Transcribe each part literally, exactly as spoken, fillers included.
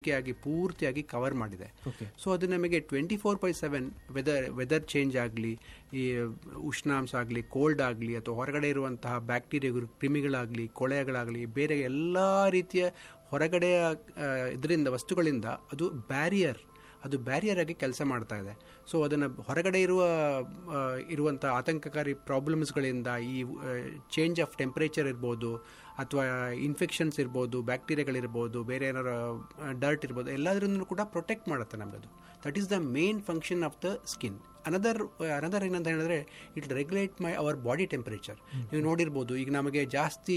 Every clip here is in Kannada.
ಹೊದಿಕೆಯಾಗಿ ಪೂರ್ತಿಯಾಗಿ ಕವರ್ ಮಾಡಿದೆ. ಸೊ ಅದು ನಮಗೆ twenty four by seven weather weather change ಆಗಲಿ, ಈ ಉಷ್ಣಾಂಶ ಆಗಲಿ, ಕೋಲ್ಡ್ ಆಗಲಿ, ಅಥವಾ ಹೊರಗಡೆ ಇರುವಂತಹ ಬ್ಯಾಕ್ಟೀರಿಯಾ ಕ್ರಿಮಿಗಳಾಗಲಿ, ಕೊಳೆಗಳಾಗಲಿ, ಬೇರೆ ಎಲ್ಲ ರೀತಿಯ ಹೊರಗಡೆಯ ಇದರಿಂದ ವಸ್ತುಗಳಿಂದ ಅದು ಬ್ಯಾರಿಯರ್ ಅದು ಬ್ಯಾರಿಯರ್ ಆಗಿ ಕೆಲಸ ಮಾಡ್ತಾ ಇದೆ. ಸೊ ಅದನ್ನು ಹೊರಗಡೆ ಇರುವ ಇರುವಂಥ ಆತಂಕಕಾರಿ ಪ್ರಾಬ್ಲಮ್ಸ್ಗಳಿಂದ, ಈ ಚೇಂಜ್ ಆಫ್ ಟೆಂಪ್ರೇಚರ್ ಇರ್ಬೋದು, ಅಥವಾ ಇನ್ಫೆಕ್ಷನ್ಸ್ ಇರ್ಬೋದು, ಬ್ಯಾಕ್ಟೀರಿಯಾಗಳಿರ್ಬೋದು, ಬೇರೆ ಏನಾರು ಡರ್ಟ್ ಇರ್ಬೋದು, ಎಲ್ಲದರಿಂದ ಕೂಡ ಪ್ರೊಟೆಕ್ಟ್ ಮಾಡುತ್ತೆ ನಮಗದು. That is the main function of the skin. Another another ಏನಂತ ಹೇಳಿದ್ರೆ, it regulate my our body temperature. ನೀವು ನೋಡಿರ್ಬೋದು, ಈಗ ನಮಗೆ ಜಾಸ್ತಿ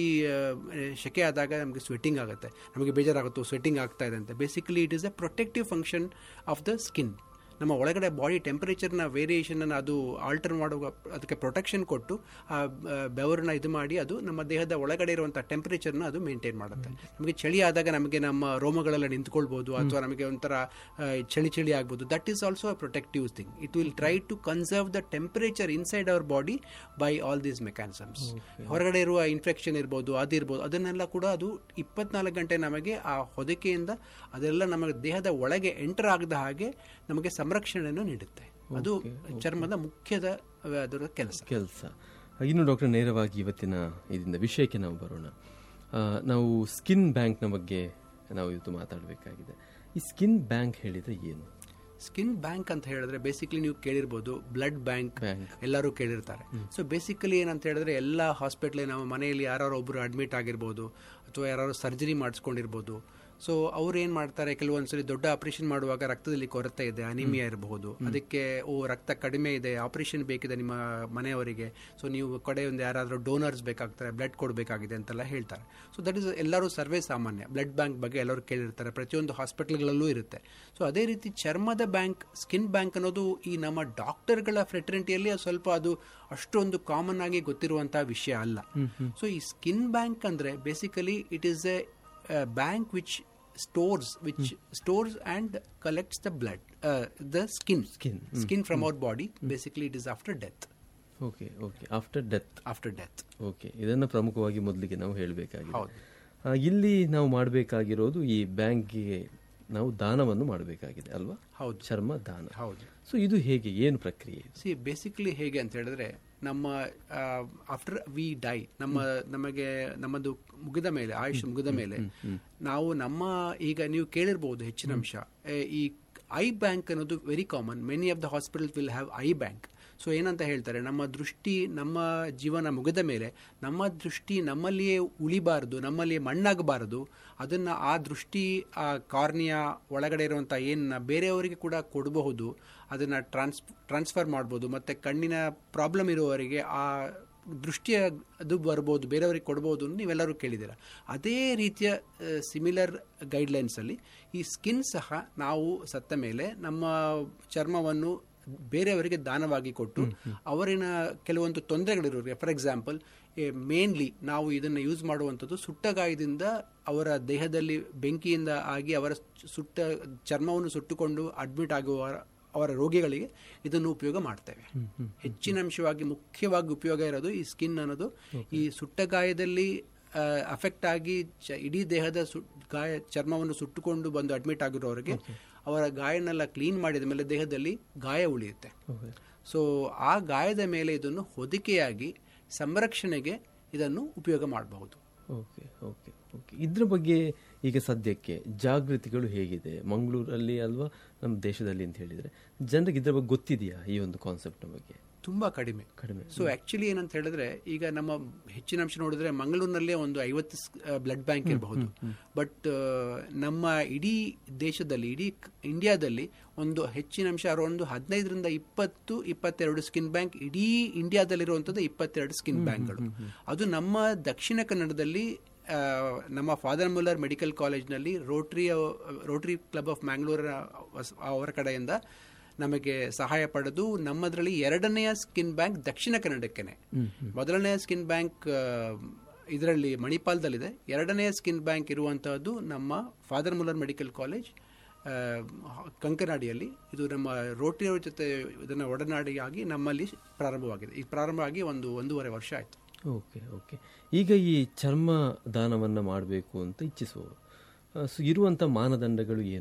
ಸೆಕೆ ಆದಾಗ ನಮಗೆ ಸ್ವೆಟ್ಟಿಂಗ್ ಆಗುತ್ತೆ, ನಮಗೆ ಬೇಜಾರಾಗುತ್ತೋ ಸ್ವೆಟ್ಟಿಂಗ್ ಆಗ್ತಾ ಇದೆ ಅಂತ. Basically it is a protective function of the skin. ನಮ್ಮ ಒಳಗಡೆ ಬಾಡಿ ಟೆಂಪರೇಚರ್ನ ವೇರಿಯೇಷನನ್ನು ಅದು ಆಲ್ಟರ್ ಮಾಡುವ, ಅದಕ್ಕೆ ಪ್ರೊಟೆಕ್ಷನ್ ಕೊಟ್ಟು ಆ ಬೆವರನ್ನ ಇದು ಮಾಡಿ ಅದು ನಮ್ಮ ದೇಹದ ಒಳಗಡೆ ಇರುವಂಥ ಟೆಂಪರೇಚರ್ನ ಅದು ಮೇಂಟೈನ್ ಮಾಡುತ್ತೆ. ನಮಗೆ ಚಳಿ ಆದಾಗ ನಮಗೆ ನಮ್ಮ ರೋಮಗಳೆಲ್ಲ ನಿಂತ್ಕೊಳ್ಬೋದು, ಅಥವಾ ನಮಗೆ ಒಂಥರ ಚಳಿ ಚಳಿ ಆಗ್ಬೋದು. That is also a protective thing. It will try to conserve the temperature inside our body by all these mechanisms. ಹೊರಗಡೆ ಇರುವ ಇನ್ಫೆಕ್ಷನ್ ಇರ್ಬೋದು, ಅದಿರ್ಬೋದು, ಅದನ್ನೆಲ್ಲ ಕೂಡ ಅದು ಇಪ್ಪತ್ನಾಲ್ಕು ಗಂಟೆ ನಮಗೆ ಆ ಹೊದಿಕೆಯಿಂದ ಅದೆಲ್ಲ ನಮ್ಮ ದೇಹದ ಒಳಗೆ ಎಂಟರ್ ಆಗದ ಹಾಗೆ ನಮಗೆ ಸಂರಕ್ಷಣೆಯನ್ನು ನೀಡುತ್ತೆ. ಅದು ಚರ್ಮದ ಮುಖ್ಯದ ಅದರ ಕೆಲಸ ಕೆಲಸ ಇನ್ನು ಡಾಕ್ಟರ್, ನೇರವಾಗಿ ಇವತ್ತಿನ ಇದರಿಂದ ವಿಷಯಕ್ಕೆ ನಾವು ಬರೋಣ. ನಾವು ಸ್ಕಿನ್ ಬ್ಯಾಂಕ್ನ ಬಗ್ಗೆ ನಾವು ಇವತ್ತು ಮಾತಾಡಬೇಕಾಗಿದೆ. ಈ ಸ್ಕಿನ್ ಬ್ಯಾಂಕ್ ಹೇಳಿದ್ರೆ ಏನು? ಸ್ಕಿನ್ ಬ್ಯಾಂಕ್ ಅಂತ ಹೇಳಿದ್ರೆ ಬೇಸಿಕಲಿ ನೀವು ಕೇಳಿರ್ಬೋದು, ಬ್ಲಡ್ ಬ್ಯಾಂಕ್ ಎಲ್ಲರೂ ಕೇಳಿರ್ತಾರೆ. ಸೊ ಬೇಸಿಕಲಿ ಏನಂತ ಹೇಳಿದ್ರೆ, ಎಲ್ಲ ಹಾಸ್ಪಿಟ್ಲ್, ನಮ್ಮ ಮನೆಯಲ್ಲಿ ಯಾರು ಒಬ್ಬರು ಅಡ್ಮಿಟ್ ಆಗಿರ್ಬೋದು, ಅಥವಾ ಯಾರು ಸರ್ಜರಿ ಮಾಡಿಸ್ಕೊಂಡಿರ್ಬೋದು. ಸೊ ಅವ್ರು ಏನು ಮಾಡ್ತಾರೆ, ಕೆಲವೊಂದ್ಸರಿ ದೊಡ್ಡ ಆಪರೇಷನ್ ಮಾಡುವಾಗ ರಕ್ತದಲ್ಲಿ ಕೊರತೆ ಇದೆ, ಅನಿಮಿಯಾ ಇರಬಹುದು, ಅದಕ್ಕೆ ಓ ರಕ್ತ ಕಡಿಮೆ ಇದೆ, ಆಪರೇಷನ್ ಬೇಕಿದೆ ನಿಮ್ಮ ಮನೆಯವರಿಗೆ, ಸೊ ನೀವು ಕಡೆ ಒಂದು ಯಾರಾದರೂ ಡೋನರ್ಸ್ ಬೇಕಾಗ್ತಾರೆ, ಬ್ಲಡ್ ಕೊಡಬೇಕಾಗಿದೆ ಅಂತೆಲ್ಲ ಹೇಳ್ತಾರೆ. ಸೊ ದಟ್ ಈಸ್ ಎಲ್ಲರೂ ಸರ್ವೇ ಸಾಮಾನ್ಯ. ಬ್ಲಡ್ ಬ್ಯಾಂಕ್ ಬಗ್ಗೆ ಎಲ್ಲರೂ ಕೇಳಿರ್ತಾರೆ, ಪ್ರತಿಯೊಂದು ಹಾಸ್ಪಿಟಲ್ಗಳಲ್ಲೂ ಇರುತ್ತೆ. ಸೊ ಅದೇ ರೀತಿ ಚರ್ಮದ ಬ್ಯಾಂಕ್, ಸ್ಕಿನ್ ಬ್ಯಾಂಕ್ ಅನ್ನೋದು ಈ ನಮ್ಮ ಡಾಕ್ಟರ್ಗಳ ಫ್ರೆಟರ್ನಿಟಿಯಲ್ಲಿ ಸ್ವಲ್ಪ ಅದು ಅಷ್ಟೊಂದು ಕಾಮನ್ ಆಗಿ ಗೊತ್ತಿರುವಂತಹ ವಿಷಯ ಅಲ್ಲ. ಸೊ ಈ ಸ್ಕಿನ್ ಬ್ಯಾಂಕ್ ಅಂದ್ರೆ basically it is A bank which stores which hmm. stores and collects the blood, uh, the skin skin, mm. skin from mm. our body. Basically it is after death. Okay, okay, after death after death okay, ಇದನ್ನ ಪ್ರಮುಖವಾಗಿ ಮೊದಲಿಗೆ ನಾವು ಹೇಳಬೇಕಾಗಿದೆ. ಇಲ್ಲಿ ನಾವು ಮಾಡಬೇಕಾಗಿರೋದು, ಈ ಬ್ಯಾಂಕಿಗೆ ನಾವು ದಾನವನ್ನು ಮಾಡಬೇಕಾಗಿದೆ ಅಲ್ವಾ? ಹೌದು, ಚರ್ಮ ದಾನ. ಹೌದು. ಸೊ ಇದು ಹೇಗೆ, ಏನು ಪ್ರಕ್ರಿಯೆ? ಸಿ ಬೇಸಿಕಲಿ ಹೇಗೆ ಅಂತ ಹೇಳಿದ್ರೆ, ನಮ್ಮ ಆಫ್ಟರ್ ವಿ ಡೈ, ನಮ್ಮ ನಮಗೆ ನಮ್ಮದು ಮುಗಿದ ಮೇಲೆ, ಆಯುಷ್ ಮುಗಿದ ಮೇಲೆ, ನಾವು ನಮ್ಮ ಈಗ ನೀವು ಕೇಳಿರ್ಬೋದು ಹೆಚ್ಚಿನ ಅಂಶ, ಈ ಐ ಬ್ಯಾಂಕ್ ಅನ್ನೋದು very common. Many of the hospitals will have I bank. So ಏನಂತ ಹೇಳ್ತಾರೆ, ನಮ್ಮ ದೃಷ್ಟಿ ನಮ್ಮ ಜೀವನ ಮುಗಿದ ಮೇಲೆ ನಮ್ಮ ದೃಷ್ಟಿ ನಮ್ಮಲ್ಲಿಯೇ ಉಳಿಬಾರದು, ನಮ್ಮಲ್ಲಿಯೇ ಮಣ್ಣಾಗಬಾರದು. ಅದನ್ನು ಆ ದೃಷ್ಟಿ, ಆ ಕಾರ್ನಿಯಾ ಒಳಗಡೆ ಇರುವಂಥ ಏನನ್ನ ಬೇರೆಯವರಿಗೆ ಕೂಡ ಕೊಡಬಹುದು, ಅದನ್ನು ಟ್ರಾನ್ಸ್ ಟ್ರಾನ್ಸ್ಫರ್ ಮಾಡ್ಬೋದು. ಮತ್ತು ಕಣ್ಣಿನ ಪ್ರಾಬ್ಲಮ್ ಇರುವವರಿಗೆ ಆ ದೃಷ್ಟಿಯ ಅದು ಬರ್ಬೋದು, ಬೇರೆಯವರಿಗೆ ಕೊಡ್ಬೋದು, ನೀವೆಲ್ಲರೂ ಕೇಳಿದ್ದೀರ. ಅದೇ ರೀತಿಯ ಸಿಮಿಲರ್ ಗೈಡ್ಲೈನ್ಸಲ್ಲಿ ಈ ಸ್ಕಿನ್ ಸಹ ನಾವು ಸತ್ತ ಮೇಲೆ ನಮ್ಮ ಚರ್ಮವನ್ನು ಬೇರೆಯವರಿಗೆ ದಾನವಾಗಿ ಕೊಟ್ಟು ಅವರಿನ ಕೆಲವೊಂದು ತೊಂದರೆಗಳಿರೋರಿಗೆ, ಫಾರ್ ಎಕ್ಸಾಂಪಲ್ ಮೇನ್ಲಿ ನಾವು ಇದನ್ನು ಯೂಸ್ ಮಾಡುವಂಥದ್ದು ಸುಟ್ಟಗಾಯದಿಂದ ಅವರ ದೇಹದಲ್ಲಿ ಬೆಂಕಿಯಿಂದ ಆಗಿ ಅವರ ಸುಟ್ಟ ಚರ್ಮವನ್ನು ಸುಟ್ಟುಕೊಂಡು ಅಡ್ಮಿಟ್ ಆಗುವ ಅವರ ರೋಗಿಗಳಿಗೆ ಇದನ್ನು ಉಪಯೋಗ ಮಾಡ್ತೇವೆ. ಹೆಚ್ಚಿನ ಅಂಶವಾಗಿ ಮುಖ್ಯವಾಗಿ ಉಪಯೋಗ ಇರೋದು ಈ ಸ್ಕಿನ್ ಅನ್ನೋದು. ಈ ಸುಟ್ಟ ಗಾಯದಲ್ಲಿ ಅಫೆಕ್ಟ್ ಆಗಿ ಇಡೀ ದೇಹದ ಗಾಯ ಚರ್ಮವನ್ನು ಸುಟ್ಟುಕೊಂಡು ಬಂದು ಅಡ್ಮಿಟ್ ಆಗಿರೋರಿಗೆ ಅವರ ಗಾಯನೆಲ್ಲ ಕ್ಲೀನ್ ಮಾಡಿದ ಮೇಲೆ ದೇಹದಲ್ಲಿ ಗಾಯ ಉಳಿಯುತ್ತೆ. ಸೊ ಆ ಗಾಯದ ಮೇಲೆ ಇದನ್ನು ಹೊದಿಕೆಯಾಗಿ ಸಂರಕ್ಷಣೆಗೆ ಇದನ್ನು ಉಪಯೋಗ ಮಾಡಬಹುದು. ಓಕೆ ಓಕೆ ಓಕೆ ಇದ್ರ ಬಗ್ಗೆ ಈಗ ಸದ್ಯಕ್ಕೆ ಜಾಗೃತಿಗಳು ಹೇಗಿದೆ ಮಂಗಳೂರಲ್ಲಿ ಅಲ್ವಾ ನಮ್ಮ ದೇಶದಲ್ಲಿ ಅಂತ ಹೇಳಿದರೆ, ಜನರಿಗೆ ಇದ್ರ ಬಗ್ಗೆ ಗೊತ್ತಿದೆಯಾ ಈ ಒಂದು ಕಾನ್ಸೆಪ್ಟ್ ಬಗ್ಗೆ? ತುಂಬ ಕಡಿಮೆ ಕಡಿಮೆ ಸೊ ಆ್ಯಕ್ಚುಲಿ ಏನಂತ ಹೇಳಿದ್ರೆ, ಈಗ ನಮ್ಮ ಹೆಚ್ಚಿನ ಅಂಶ ನೋಡಿದ್ರೆ ಮಂಗಳೂರಿನಲ್ಲೇ ಒಂದು ಐವತ್ತು ಬ್ಲಡ್ ಬ್ಯಾಂಕ್ ಇರಬಹುದು. ಬಟ್ ನಮ್ಮ ಇಡೀ ದೇಶದಲ್ಲಿ, ಇಡೀ ಇಂಡಿಯಾದಲ್ಲಿ ಒಂದು ಹೆಚ್ಚಿನ ಅಂಶ ಒಂದು ಹದಿನೈದರಿಂದ ಇಪ್ಪತ್ತು ಇಪ್ಪತ್ತೆರಡು ಸ್ಕಿನ್ ಬ್ಯಾಂಕ್ ಇಡೀ ಇಂಡಿಯಾದಲ್ಲಿರುವಂಥದ್ದು ಇಪ್ಪತ್ತೆರಡು ಸ್ಕಿನ್ ಬ್ಯಾಂಕ್ಗಳು. ಅದು ನಮ್ಮ ದಕ್ಷಿಣ ಕನ್ನಡದಲ್ಲಿ ನಮ್ಮ ಫಾದರ್ ಮುಲ್ಲರ್ ಮೆಡಿಕಲ್ ಕಾಲೇಜ್ನಲ್ಲಿ rotary Rotary club of Mangalore ಅವರ ಕಡೆಯಿಂದ ನಮಗೆ ಸಹಾಯ ಪಡೆದು ನಮ್ಮದರಲ್ಲಿ ಎರಡನೆಯ ಸ್ಕಿನ್ ಬ್ಯಾಂಕ್ ದಕ್ಷಿಣ ಕನ್ನಡಕ್ಕೇನೆ. ಮೊದಲನೆಯ ಸ್ಕಿನ್ ಬ್ಯಾಂಕ್ ಇದರಲ್ಲಿ ಮಣಿಪಾಲದಲ್ಲಿದೆ. ಎರಡನೆಯ ಸ್ಕಿನ್ ಬ್ಯಾಂಕ್ ಇರುವಂತಹದ್ದು ನಮ್ಮ ಫಾದರ್ ಮುಲ್ಲರ್ ಮೆಡಿಕಲ್ ಕಾಲೇಜ್ ಕಂಕನಾಡಿಯಲ್ಲಿ. ಇದು ನಮ್ಮ ರೋಟರಿಯವರ ಜೊತೆ ಇದನ್ನು ಒಡನಾಡಿಯಾಗಿ ನಮ್ಮಲ್ಲಿ ಪ್ರಾರಂಭವಾಗಿದೆ. ಈ ಪ್ರಾರಂಭ ಆಗಿ ಒಂದು ಒಂದೂವರೆ ವರ್ಷ ಆಯಿತು. ಓಕೆ ಓಕೆ ಈಗ ಈ ಚರ್ಮ ದಾನವನ್ನು ಮಾಡಬೇಕು ಅಂತ ಇಚ್ಛಿಸುವವರು ಇರುವಂಥ ಮಾನದಂಡಗಳು ಏನು?